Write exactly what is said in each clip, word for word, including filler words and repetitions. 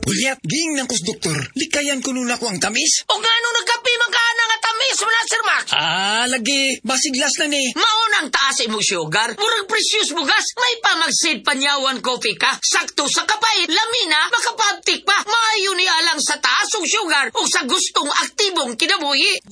Uliat, ging ng kus doktor, likayan ko nun ako ang tamis. O nga nung nagkapi magkana nga tamis mo na, Sir Max? Ah, lagi, basiglas na ni. Maunang taas mo sugar, murag precious mo gas, may pamagsid panyawan coffee ka, sakto sa kapait, lamina, makapaptik pa, maayo ni alang sa taas o sugar o sa gustong aktibong kinabuhi.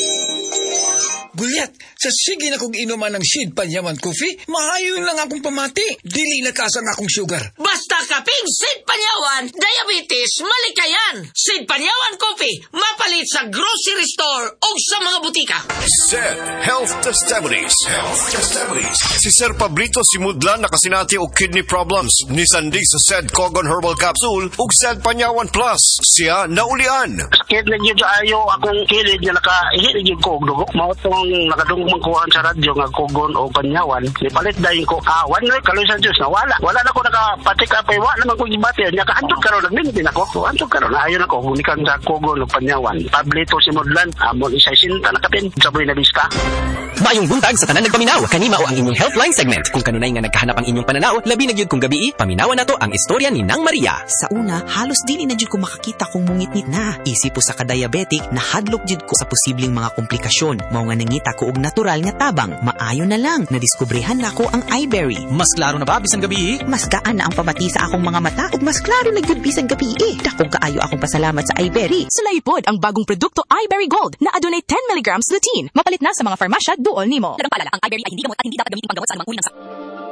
Gulyat, sa sige na kong inuman ng Sid Panyawan Coffee, maayon lang akong pamati. Dili lakasang akong sugar. Basta kaping Sid Panyawan, diabetes, malikayan. Sid Panyawan Coffee, mapalit sa grocery store o sa mga butika. Zed Health Testimonies. Health Testimonies. Si Sir Pablito Simudlan nakasinati og kidney problems. Nisandig sa Zed Cogon Herbal Capsule ug Zed Panyawan Plus. Siya naulian. Sakit na yun ayo akong kilid nga nakaihit yun ko og dugo. Mao tong nakadungog kuhaan sa radyo nga Cogon o Panyawan. Ipalit dayon ko awan no kaloy sa Dios na wala. Wala na ko nakapatik apay wa naman ko gibati. Nya kaantud karon nagmintin ako. Antud karon ayon ako gunikan sa Cogon o Panyawan. Pablito Simudlan amon isa sinta nakapin sa buhay na bista. Maayong buntag sa tanan nagpaminaw. Kanima o ang inyong Healthline segment. Kung kanunay nga nagkahanap ang inyong pananaw, labi na gyud kung gabi, paminawan nato ang istorya ni Nang Maria. Sa una, halos dili na jud ko makakita kung mungit-ngit na. Isip po sa ka-diabetic, nahadlok jud ko sa posibleng mga komplikasyon. Mao nga nangita ko og natural nga tabang. Maayo na lang, nadiskubrihan na ko ang iBerry. Mas klaro na ba bisan gabi? Mas gaan na ang pamati sa akong mga mata ug mas klaro na gyud bisan gabi. Dakong kaayo akong pasalamat sa iBerry. Sulaipod ang bagong produkto iBerry Gold na adunay ten milligrams lutein. Mapalit na sa mga farmasya duol nimo. Lagang paalala, ang iBerry ay hindi gamot at hindi dapat gamitin panggamot sa anumang uri ng sakit.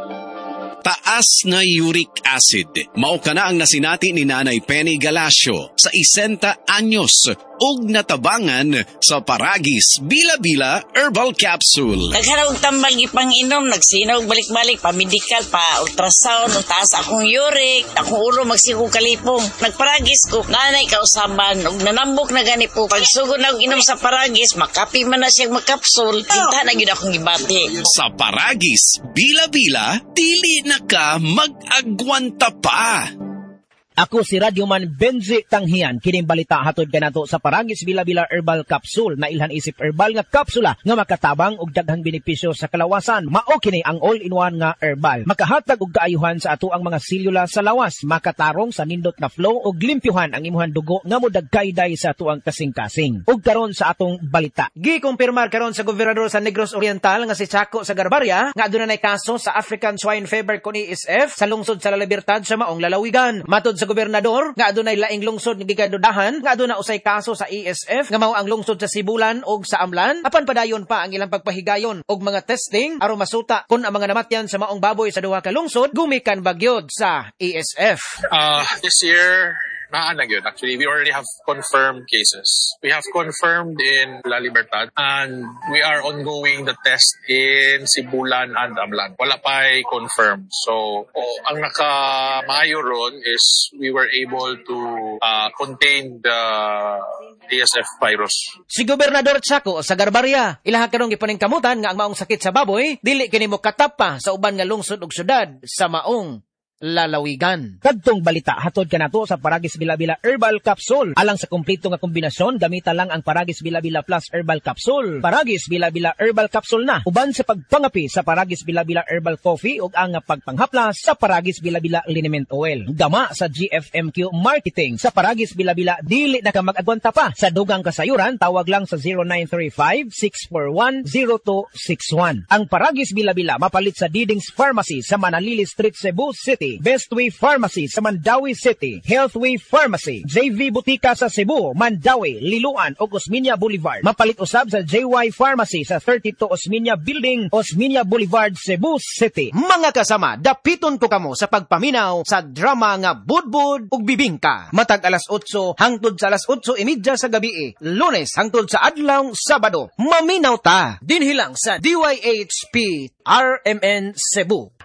Taas na uric acid. Mao kana ang nasinati ni Nanay Penny Galasio sa isenta anyos ug natabangan sa Paragis Bila-Bila Herbal Capsule. Naghanap tambang ipang-inom, nagsinaw balik-balik pa medical pa ultrasound, taas akong uric, akong ulo magsigo kalipong. Nagparagis ko, nanay kausaban ug nanambok na gani po. Pagsugod na og inom sa Paragis, makapi man na siyang makapsul, kita na gyud akong gibati. Sa Paragis Bila-Bila, dili na ka mag-agwanta pa. Ako si Radyoman Benzi Tanghian. Kining balita hatod kanato sa Paragis Bila-Bila Herbal Capsule na ilhan isip herbal nga kapsula nga makatabang og daghang benepisyo sa kalawasan. Mao kini ang all-in-one nga herbal. Makahatag og kaayuhan sa ato ang mga selula sa lawas, makatarong sa nindot na flow og limpyuhan ang imuhang dugo nga modagkayday sa ato ang kasing-kasing. Ug karon sa atong balita. Gi-kumpirmar karon sa gobernador sa Negros Oriental nga si Chaco Sagarbarya nga adunay kaso sa African Swine Fever kun E S F sa lungsod sa La Libertad sa maong lalawigan. Matod sa gobernador nga adunay laing lungsod nga gigadudahan nga aduna usay kaso sa E S F nga mao ang lungsod sa Sibulan ug sa Amlan apan padayon pa ang ilang pagpahigayon og mga testing aron masuta kun ang mga namatyan sa maong baboy sa duha ka lungsod gumikan bagyod sa E S F. Uh, this year Naan na yun. Actually, we already have confirmed cases. We have confirmed in La Libertad and we are ongoing the test in Sibulan and Amlan. Wala pa'y confirmed. So, oh, ang nakamayo ron is we were able to uh, contain the E S F virus. Si Gobernador Chaco Sagarbarya, ilaha karong gipaningkamutan nga ang maong sakit sa baboy, dili kini mo katapa sa uban nga lungsod ug syudad sa maong lalawigan. Kadtong balita hatod kanato sa Paragis Bila-Bila Herbal Capsule. Alang sa kumpleto nga kombinasyon, gamita lang ang Paragis Bila-Bila Plus Herbal Capsule. Paragis Bila-Bila Herbal Capsule na uban sa pagpangapi sa Paragis Bila-Bila Herbal Coffee ug ang pagpanghaplas sa Paragis Bila-Bila Liniment Oil. Gama sa G F M Q Marketing sa Paragis Bila-Bila dili na ka mag-agwanta pa. Sa dugang kasayuran tawag lang sa zero nine three five, six four one, zero two six one. Ang Paragis Bila-Bila mapalit sa Diding's Pharmacy sa Manalili Street, Cebu City. Bestway Pharmacy sa Mandawi City, Healthway Pharmacy, J V Butika sa Cebu, Mandawi, Liloan ug Osmeña Boulevard. Mapalit usab sa J Y Pharmacy sa thirty-two Osmeña Building, Osmeña Boulevard, Cebu City. Mga kasama, dapiton ko kamo sa pagpaminaw sa drama nga Budbud ug Bibingka. Matag alas otso hangtod sa alas otso imidya sa gabi, Lunes hangtod sa adlaw Sabado. Maminaw ta dinhi lang sa D Y H P R M N Cebu.